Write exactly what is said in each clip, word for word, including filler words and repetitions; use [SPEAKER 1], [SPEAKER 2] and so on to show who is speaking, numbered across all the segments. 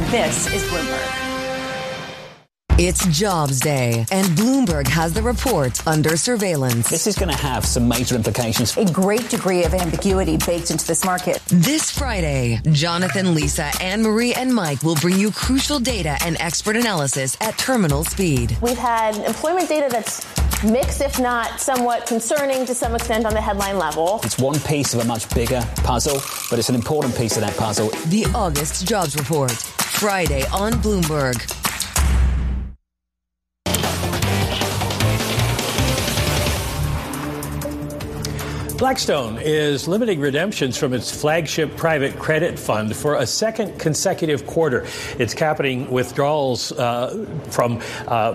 [SPEAKER 1] This is Bloomberg.
[SPEAKER 2] It's Jobs Day, and Bloomberg has the report under surveillance.
[SPEAKER 3] This is going to have some major implications.
[SPEAKER 1] A great degree of ambiguity baked into this market.
[SPEAKER 2] This Friday, Jonathan, Lisa, Anne-Marie, and Mike will bring you crucial data and expert analysis at terminal speed.
[SPEAKER 4] We've had employment data that's mixed, if not somewhat concerning to some extent on the headline level.
[SPEAKER 3] It's one piece of a much bigger puzzle, but it's an important piece of that puzzle.
[SPEAKER 2] The August Jobs Report, Friday on Bloomberg.
[SPEAKER 5] Blackstone is limiting redemptions from its flagship private credit fund for a second consecutive quarter. It's capping withdrawals uh, from uh,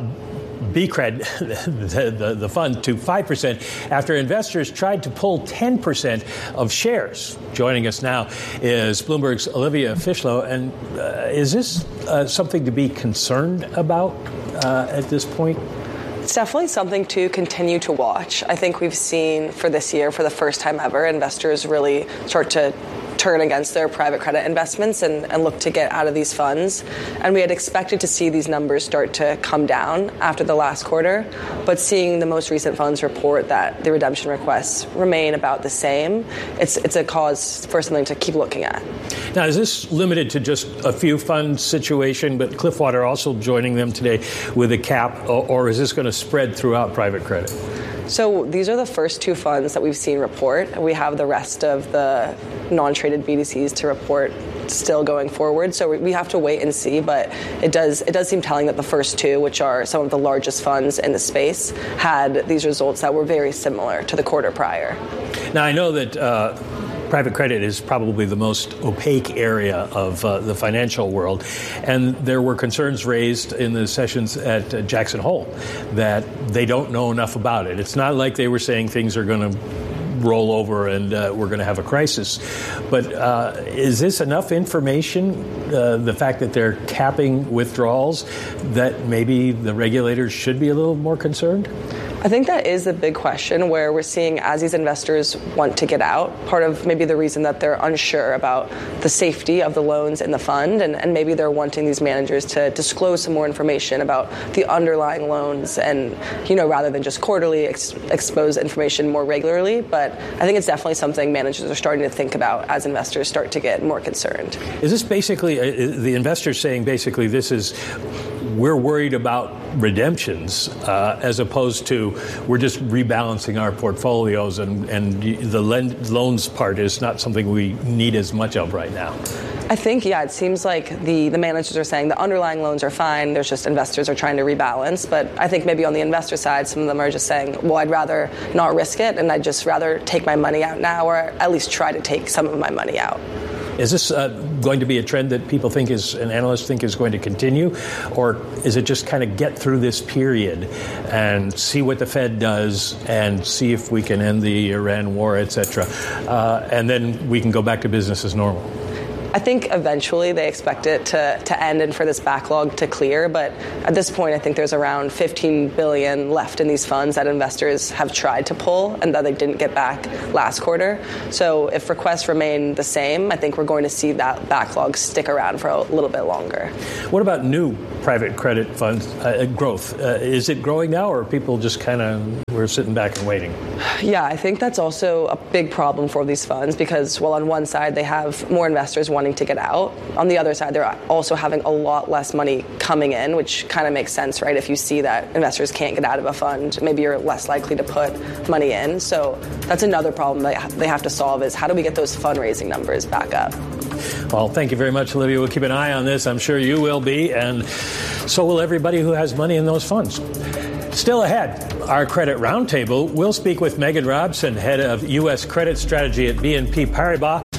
[SPEAKER 5] B C R E D, the, the, the fund, to five percent after investors tried to pull ten percent of shares. Joining us now is Bloomberg's Olivia Fishlow. And uh, is this uh, something to be concerned about uh, at this point?
[SPEAKER 6] It's definitely something to continue to watch. I think we've seen for this year, for the first time ever, investors really start to turn against their private credit investments and, and look to get out of these funds. And we had expected to see these numbers start to come down after the last quarter, but seeing the most recent funds report that the redemption requests remain about the same, it's it's a cause for something to keep looking at.
[SPEAKER 5] Now, is this limited to just a few funds situation, but Cliffwater also joining them today with a cap, or, or is this going to spread throughout private credit?
[SPEAKER 6] So these are the first two funds that we've seen report. We have the rest of the non-traded B D Cs to report still going forward. So we have to wait and see. But it does it does seem telling that the first two, which are some of the largest funds in the space, had these results that were very similar to the quarter prior.
[SPEAKER 5] Now, I know that uh, private credit is probably the most opaque area of uh, the financial world. And there were concerns raised in the sessions at uh, Jackson Hole that they don't know enough about it. It's not like they were saying things are going to roll over and uh, we're going to have a crisis. But uh, is this enough information, uh, the fact that they're capping withdrawals, that maybe the regulators should be a little more concerned?
[SPEAKER 6] I think that is a big question where we're seeing as these investors want to get out, part of maybe the reason that they're unsure about the safety of the loans in the fund, and, and maybe they're wanting these managers to disclose some more information about the underlying loans and, you know, rather than just quarterly ex- expose information more regularly. But I think it's definitely something managers are starting to think about as investors start to get more concerned.
[SPEAKER 5] Is this basically, uh, the investors saying basically this is, we're worried about redemptions uh, as opposed to we're just rebalancing our portfolios and, and the lend, loans part is not something we need as much of right now?
[SPEAKER 6] I think, yeah, it seems like the, the managers are saying the underlying loans are fine. There's just investors are trying to rebalance. But I think maybe on the investor side, some of them are just saying, well, I'd rather not risk it and I'd just rather take my money out now, or at least try to take some of my money out.
[SPEAKER 5] Is this uh, going to be a trend that people think is, and analysts think is going to continue? Or is it just kind of get through this period and see what the Fed does and see if we can end the Iran war, et cetera, uh, and then we can go back to business as normal?
[SPEAKER 6] I think eventually they expect it to, to end and for this backlog to clear. But at this point, I think there's around fifteen billion dollars left in these funds that investors have tried to pull and that they didn't get back last quarter. So if requests remain the same, I think we're going to see that backlog stick around for a little bit longer.
[SPEAKER 5] What about new private credit funds uh, growth? Uh, is it growing now, or are people just kind of, we're sitting back and waiting?
[SPEAKER 6] Yeah, I think that's also a big problem for these funds because, well, on one side, they have more investors wanting to get out. On the other side, they're also having a lot less money coming in, which kind of makes sense, right? If you see that investors can't get out of a fund, maybe you're less likely to put money in. So that's another problem that they have to solve is how do we get those fundraising numbers back up?
[SPEAKER 5] Well, thank you very much, Olivia. We'll keep an eye on this. I'm sure you will be, and so will everybody who has money in those funds. Still ahead, our credit roundtable. We'll speak with Megan Robson, head of U S credit strategy at B N P Paribas,